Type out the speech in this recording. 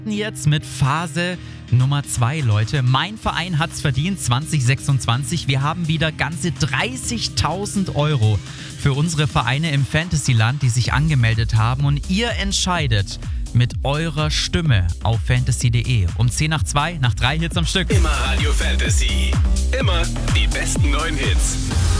starten jetzt mit Phase Nummer 2, Leute. Mein Verein hat's verdient 2026. Wir haben wieder ganze 30.000 Euro für unsere Vereine im Fantasyland, die sich angemeldet haben. Und ihr entscheidet mit eurer Stimme auf fantasy.de. Um 10 nach 2, nach 3 Hits am Stück. Immer Radio Fantasy. Immer die besten neuen Hits.